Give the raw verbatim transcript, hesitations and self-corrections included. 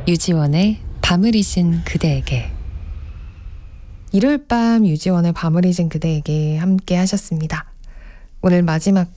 유지원의 밤을 잊은 그대에게. 일요일 밤 유지원의 밤을 잊은 그대에게 함께 하셨습니다. 오늘 마지막 곡